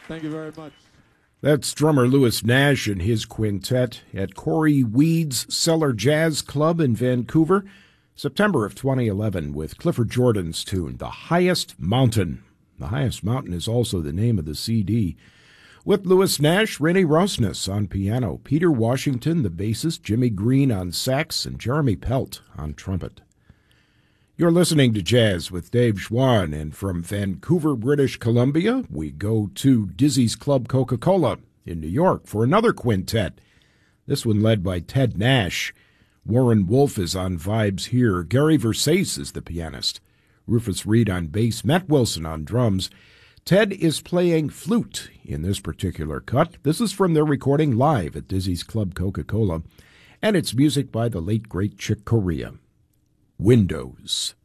Thank you very much. That's drummer Louis Nash and his quintet at Corey Weed's Cellar Jazz Club in Vancouver, September of 2011, with Clifford Jordan's tune, The Highest Mountain. The Highest Mountain is also the name of the CD. With Louis Nash, Renee Rosnes on piano, Peter Washington, the bassist, Jimmy Green on sax, and Jeremy Pelt on trumpet. You're listening to Jazz with Dave Schwann, and from Vancouver, British Columbia, we go to Dizzy's Club Coca-Cola in New York for another quintet. This one led by Ted Nash. Warren Wolf is on vibes here. Gary Versace is the pianist. Rufus Reed on bass, Matt Wilson on drums. Ted is playing flute in this particular cut. This is from their recording live at Dizzy's Club Coca-Cola, and it's music by the late, great Chick Corea. Windows.